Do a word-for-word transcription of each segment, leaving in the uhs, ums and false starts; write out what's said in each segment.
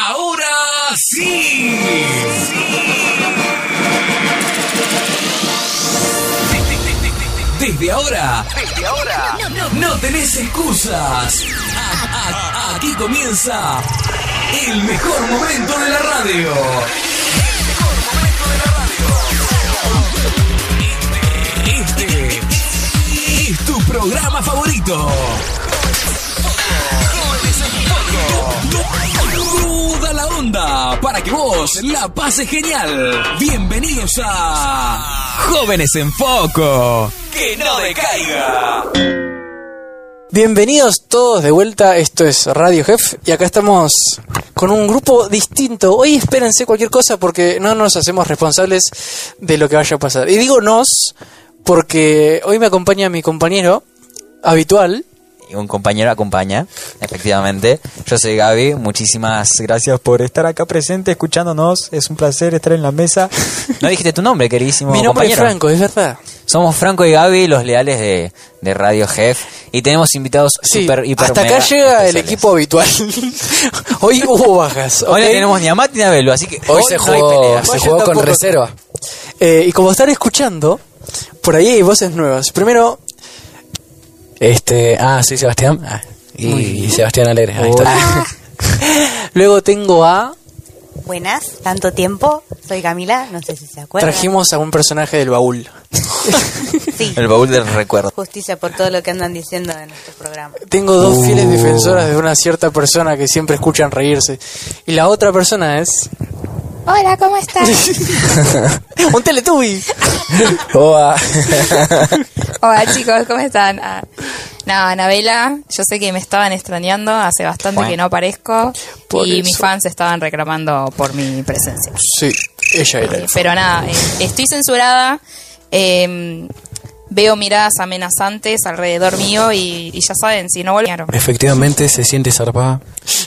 Ahora sí. Desde ahora, desde ahora, no, no, no tenés excusas. A, a, aquí comienza el mejor momento de la radio. El mejor momento de la radio. Este, este es tu programa favorito. Toda la onda para que vos la pases genial. Bienvenidos a Jóvenes en Foco. Que no decaiga. Bienvenidos todos de vuelta, esto es Radio Jef y acá estamos con un grupo distinto. Hoy espérense cualquier cosa porque no nos hacemos responsables de lo que vaya a pasar. Y digo nos porque hoy me acompaña mi compañero habitual. Y un compañero acompaña, efectivamente. Yo soy Gaby, muchísimas gracias por estar acá presente, escuchándonos. Es un placer estar en la mesa. No dijiste tu nombre, queridísimo Mi nombre compañero. es Franco, es verdad. Somos Franco y Gaby, los leales de, de Radio Jef. Y tenemos invitados Sí, super, hiper, hasta mega acá llega especiales. el equipo habitual. Hoy hubo bajas. Hoy no ¿ok? tenemos ni a Mati ni a Belu, así que Hoy, hoy se no jugó, hay pelea. se Vaya jugó con tampoco. reserva. Eh, y como están escuchando, por ahí hay voces nuevas. Primero, Este, ah, soy Sebastián. Ah, y, Muy bien. y Sebastián Alegre. Ahí está. luego tengo a... Buenas, tanto tiempo. Soy Camila, no sé si se acuerdan. Trajimos a un personaje del baúl. Sí, El baúl del recuerdo. justicia por todo lo que andan diciendo en nuestro programa. Tengo dos Uh. fieles defensoras de una cierta persona que siempre escuchan reírse. Y la otra persona es... Hola, ¿cómo estás? un Teletubby. Oa. Hola chicos, ¿cómo están? Ah, no, Anabela, yo sé que me estaban extrañando, hace bastante Bueno. que no aparezco Por y eso. mis fans estaban reclamando por mi presencia. Sí, ella era. Eh, Pero nada, eh, estoy censurada, eh, veo miradas amenazantes alrededor mío y, y ya saben, si no vuelven... Efectivamente se siente zarpada.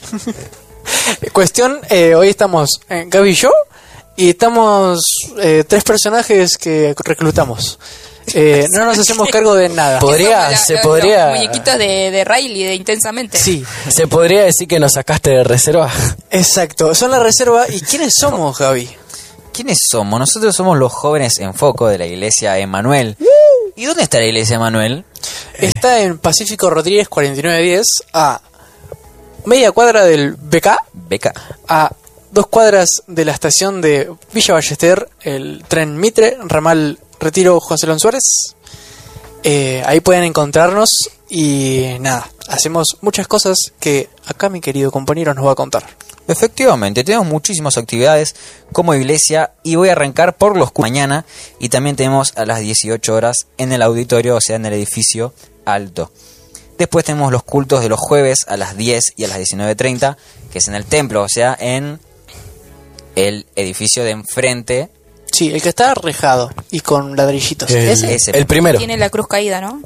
Cuestión, eh, hoy estamos eh, Gaby y yo, y estamos eh, tres personajes que reclutamos. Eh, no nos hacemos cargo de nada. Podría, Somos la- se los- podría. Los muñequitos de, de Riley, de Intensamente. Sí, Se podría decir que nos sacaste de reserva. exacto. Son la reserva. ¿Y quiénes somos, Gaby? ¿Quiénes somos? Nosotros somos los Jóvenes en Foco de la Iglesia Emanuel. ¿Y dónde está la Iglesia Emanuel? Está en Pacífico Rodríguez cuarenta y nueve diez, a media cuadra del B K, Beca. a dos cuadras de la estación de Villa Ballester, el tren Mitre, ramal Retiro José Lón Suárez. Eh, ahí pueden encontrarnos y nada, hacemos muchas cosas que acá mi querido compañero nos va a contar. Efectivamente, tenemos muchísimas actividades como iglesia y voy a arrancar por los cu- mañana y también tenemos a las dieciocho horas en el auditorio, o sea, en el edificio alto. Después tenemos los cultos de los jueves a las diez y a las diecinueve treinta, que es en el templo, o sea, en el edificio de enfrente. Sí, el que está rejado y con ladrillitos. El, Ese, ese. el primero. Tiene la cruz caída, ¿no?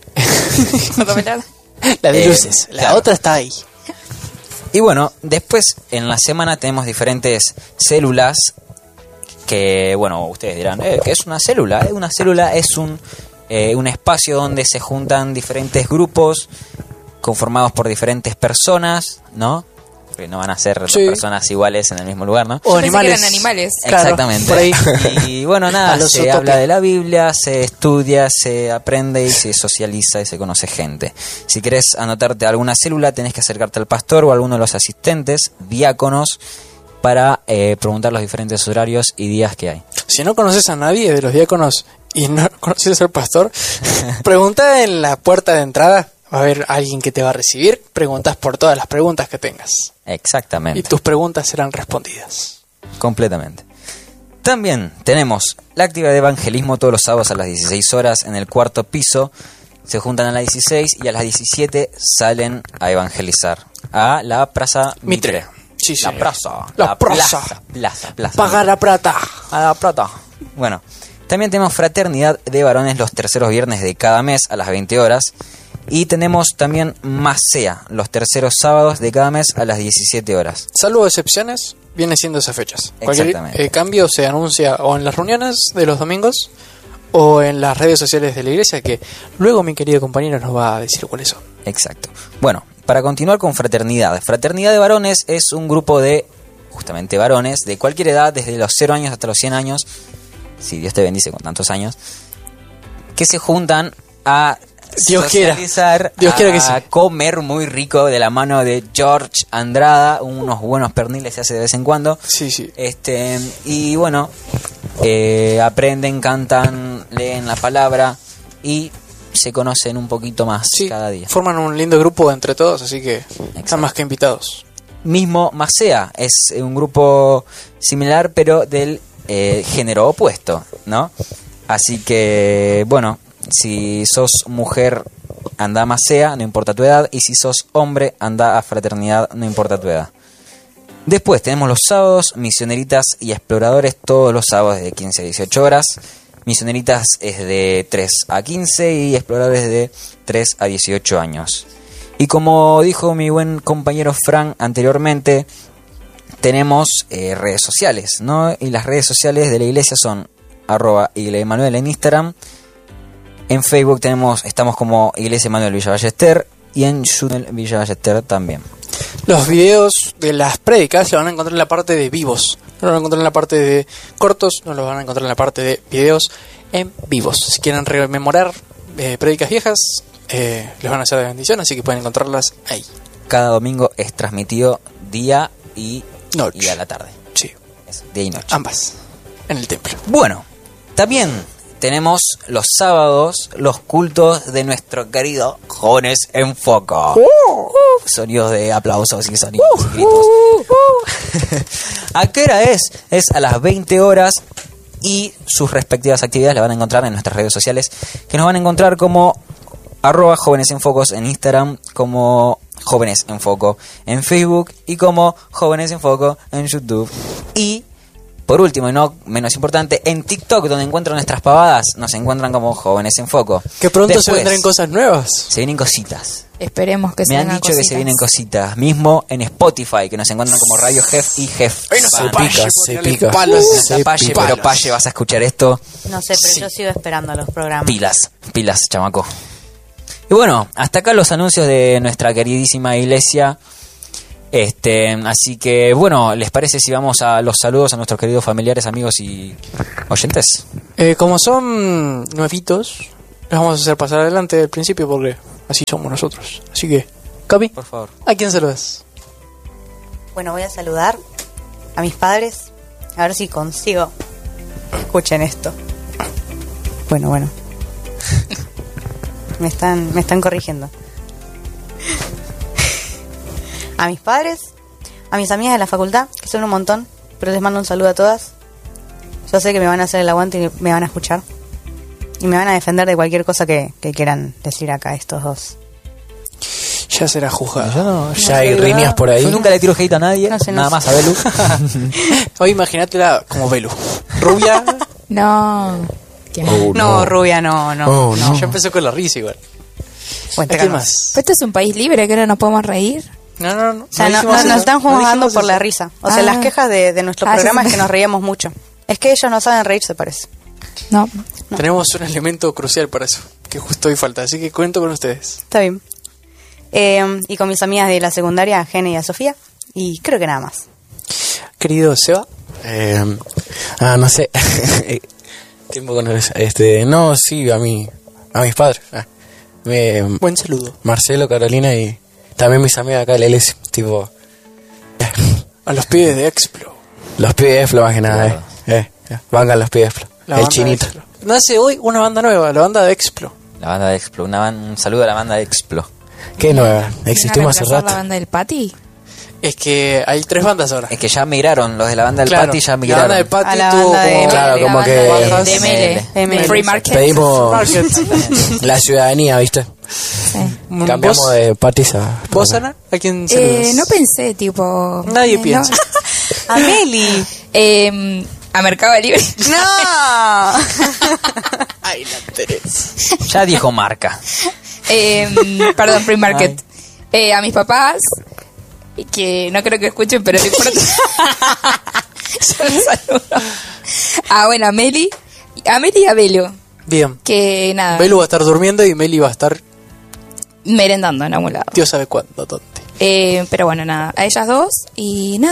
la de eh, luces. La claro. otra está ahí. Y bueno, después en la semana tenemos diferentes células que, bueno, ustedes dirán, eh, ¿qué es una célula? Eh, Una célula es un, eh, un espacio donde se juntan diferentes grupos conformados por diferentes personas, ¿no? Porque no van a ser Sí. personas iguales en el mismo lugar, ¿no? O Yo pensé que animales. eran animales. Claro, Exactamente. por ahí. Y bueno, nada, A los se Zootopia. habla de la Biblia, se estudia, se aprende y se socializa y se conoce gente. Si querés anotarte a alguna célula, tenés que acercarte al pastor o a alguno de los asistentes, diáconos, para eh, preguntar los diferentes horarios y días que hay. Si no conoces a nadie de los diáconos y no conoces al pastor, pregunta en la puerta de entrada. Va a haber alguien que te va a recibir. Preguntas por todas las preguntas que tengas. Exactamente. Y tus preguntas serán respondidas. Completamente. También tenemos la actividad de evangelismo todos los sábados a las dieciséis horas en el cuarto piso. Se juntan a las dieciséis y a las diecisiete salen a evangelizar a la Plaza Mitre. Mitre. Sí, La señor. plaza. La plaza. Plaza. Plaza. plaza. Paga la plata. A la plata. Bueno, también tenemos fraternidad de varones los terceros viernes de cada mes a las veinte horas. Y tenemos también Masea los terceros sábados de cada mes a las diecisiete horas. Salvo excepciones, viene siendo esas fechas. Cualquier Exactamente. eh, cambio se anuncia o en las reuniones de los domingos o en las redes sociales de la iglesia, que luego mi querido compañero nos va a decir cuáles son. Exacto. Bueno, para continuar con Fraternidad. Fraternidad de Varones es un grupo de justamente varones, de cualquier edad, desde los cero años hasta los cien años, si Dios te bendice con tantos años, que se juntan a Dios quiera. socializar, Dios a quiera que sí. comer muy rico de la mano de George Andrada, unos buenos perniles se hace de vez en cuando. Sí, sí. Este, y bueno, eh, aprenden, cantan, leen la palabra y se conocen un poquito más Sí, cada día. forman un lindo grupo entre todos, así que están más que invitados. Mismo Macea, es un grupo similar pero del eh, género opuesto, ¿no? Así que, bueno, si sos mujer, anda a Macea, no importa tu edad, y si sos hombre, anda a Fraternidad, no importa tu edad. Después tenemos los sábados, misioneritas y exploradores, todos los sábados de quince a dieciocho horas. Misioneritas es de tres a quince y exploradores de tres a dieciocho años. Y como dijo mi buen compañero Fran anteriormente, tenemos eh, redes sociales, ¿no? Y las redes sociales de la iglesia son arroba Iglesia Emanuel en Instagram. En Facebook tenemos, estamos como Iglesia Emanuel Villa Ballester y en YouTube Villa Ballester también. Los videos de las prédicas los van a encontrar en la parte de vivos. No los van a encontrar en la parte de cortos, no los van a encontrar en la parte de videos en vivos. Si quieren rememorar eh, prédicas viejas, eh, les van a hacer de bendición, así que pueden encontrarlas ahí. Cada domingo es transmitido día y, Noche. y a la tarde. Sí, Eso, día y noche. ambas. En el templo. Bueno, también tenemos los sábados los cultos de nuestro querido Jóvenes en Foco. Uh, sonidos de aplausos y sonidos Uh, y gritos. ¿A qué hora es? Es a las veinte horas y sus respectivas actividades las van a encontrar en nuestras redes sociales, que nos van a encontrar como arroba Jóvenes en Focos en Instagram, como Jóvenes en Foco en Facebook y como Jóvenes en Foco en YouTube. Y por último, y no menos importante, en TikTok, donde encuentran nuestras pavadas, nos encuentran como Jóvenes en Foco. Que pronto Después, se vendrán cosas nuevas. Se vienen cositas. Esperemos que se Me han vengan dicho que se cositas. vienen cositas. Mismo en Spotify, que nos encuentran como Radio Jef y Jef. Ay, no se Band. pica, se ponele pica. palos, No se sea Paye, pica. pero Paye, vas a escuchar esto. No sé, pero Sí. yo sigo esperando los programas. Pilas, pilas, chamaco. Y bueno, hasta acá los anuncios de nuestra queridísima iglesia. Este, así que bueno, ¿les parece si vamos a los saludos a nuestros queridos familiares, amigos y oyentes? Eh, como son nuevitos, les vamos a hacer pasar adelante del principio porque así somos nosotros. Así que, Capi, Por favor. ¿a quién saludas? Bueno, voy a saludar a mis padres. A ver si consigo. Escuchen esto. Bueno, bueno. Me están, me están corrigiendo. A mis padres, a mis amigas de la facultad, que son un montón, pero les mando un saludo a todas. Yo sé que me van a hacer el aguante y me van a escuchar. Y me van a defender de cualquier cosa que, que quieran decir acá estos dos. Ya será juzgado. Yo no, ya No hay sé, riñas por ahí. Yo nunca le tiro hate a nadie, No sé, no nada sé. más a Belu. Hoy imagínatela como Belu. Rubia. No. Qué mal. Oh, No, rubia, no, no. Oh, no. Ya empezó con la risa igual. Bueno, ¿A quién más? Pero esto es un país libre, que ahora nos podemos reír. No, no, no. O sea, no, dijimos no- eso. nos están No juzgando dijimos por la eso. risa. O sea, Ah. las quejas de, de nuestro Ah, programa sí. es que nos reíamos mucho. Es que ellos no saben reírse, parece. No. Tenemos un elemento crucial para eso, que justo hoy falta. Así que cuento con ustedes. Está bien. Eh, y con mis amigas de la secundaria, a Gene y a Sofía. Y creo que nada más. Querido Seba. Eh, ah, no sé. Tiempo con eso. Este, no, sí, a mí, a mis padres. Ah, me- Buen saludo. Marcelo, Carolina y también mis amigas acá de la iglesia. Tipo, A los pibes de Explo. los pibes de Flo más que nada, eh. eh, eh, Vengan los pibes de Flo. La El banda de chinito. Explo. Nace hoy una banda nueva, la banda de Explo. La banda de Explo, una ban- un saludo a la banda de Explo. Qué nueva. Existimos hace ¿Vienen a reemplazar rato. la banda del Pati? Es que hay tres bandas ahora. Es que ya migraron, los de la banda del Claro, Pati ya la migraron. banda de Pati A la tuvo banda de- como... Claro, La como banda que- de, Bajas. de Mele. De Mele. Free Market. Pedimos Market. la ciudadanía, ¿viste? Sí. Cambiamos ¿Vos, de patis a... ¿Vos, Ana? ¿A quién saludas? Eh, no pensé, tipo... Nadie eh, no. piensa. ¡Ameli! Eh, a Mercado Libre. ¡No! Ay, la Teresa. Ya dijo marca. Eh, perdón, Free Market. Eh, a mis papás, que no creo que escuchen, pero no importa. Yo los saludo. Ah, bueno, a Meli. A Meli y a Belu. Bien. Que nada, Belu va a estar durmiendo y Meli va a estar, merendando en algún lado. Dios sabe cuándo, dónde. Eh, pero bueno, nada, a ellas dos y nada.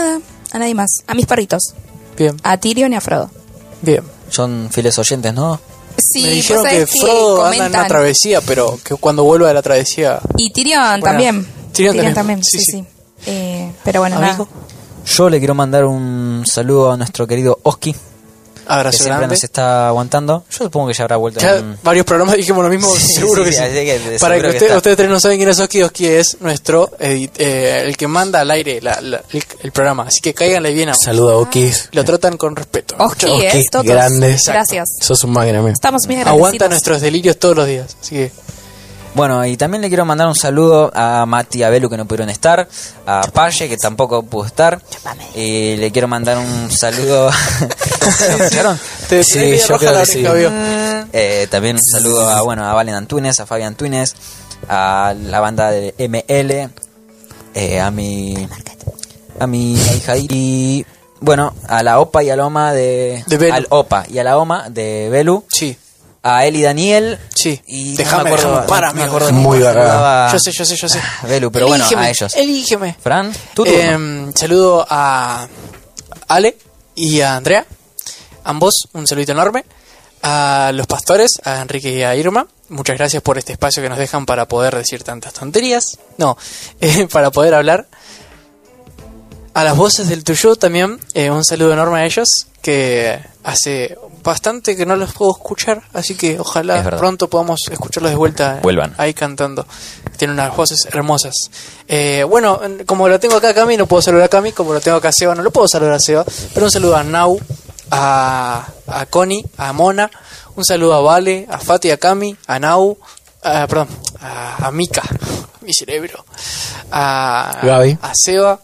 a nadie más. A mis perritos. Bien, A Tyrion y a Frodo. bien. Son fieles oyentes, ¿no? Sí, Me dijeron vos que sabés Frodo anda en comentan. una travesía, pero que cuando vuelva de la travesía... Y Tyrion Bueno, también. Tyrion también. también, Sí, sí, sí. sí. Eh, pero bueno, Amigo, nada. Yo le quiero mandar un saludo a nuestro querido Oski, que abrazo siempre grande. nos está aguantando. Yo supongo que ya habrá vuelto Ya en... varios programas dijimos lo mismo, Sí, seguro sí, que sí. así que de- Para que, seguro que usted- está. ustedes tres no saben quién es Oski, Oski es nuestro edit- eh, el que manda al aire la- la- el, el programa. Así que cáiganle bien a Saluda a Okis. Lo tratan con respeto. Oski, Oski, ¿eh? Totos. grande. Gracias. Sos un máquina, amigo. Estamos muy Aguanta agradecidos. nuestros delirios todos los días. Así que Bueno, y también le quiero mandar un saludo a Mati y a Belu, que no pudieron estar, a Paye, que tampoco pudo estar, y le quiero mandar un saludo... ¿Lo escucharon? te Sí, te media yo roja creo la que sí. oreja, vio. Eh, también un saludo a, bueno, a Valen Antunes, a Fabián Antunes, a la banda de M L, eh, a mi a mi hija y bueno, a la Opa y a la Oma de, De Belu. al Opa y a la Oma de Belu, Sí, a él y Daniel, sí. y Déjame, no me acuerdo, déjame, para, no me amigo, acuerdo déjame. cómo Muy se bacán. llamaba Yo sé, yo sé, yo sé. Belu, pero bueno, Elígeme, a ellos. Elígeme. Fran, tu turno. Eh, saludo a Ale y a Andrea. Ambos, un saludito enorme. A los pastores, a Enrique y a Irma. Muchas gracias por este espacio que nos dejan para poder decir tantas tonterías. No, eh, para poder hablar. A las voces del Tuyo también, eh, un saludo enorme a ellos, que hace bastante que no los puedo escuchar, así que Es ojalá verdad. pronto podamos escucharlos de vuelta. Vuelvan. Ahí cantando. Tienen unas voces hermosas. Eh, bueno, en- como lo tengo acá a Cami, no puedo saludar a Cami, como lo tengo acá a Seba, no lo puedo saludar a Seba, pero un saludo a Nau, a, a Connie, a Mona, un saludo a Vale, a Fati, a Cami, a Nau, a, perdón, a, a Mika, mi cerebro, a, Gaby. a Seba,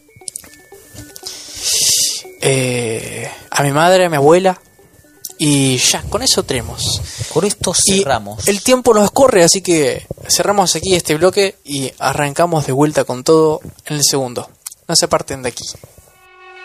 eh, a mi madre, a mi abuela, y ya, con eso tenemos. Con esto Y cerramos. el tiempo nos corre, así que cerramos aquí este bloque y arrancamos de vuelta con todo en el segundo. No se aparten de aquí.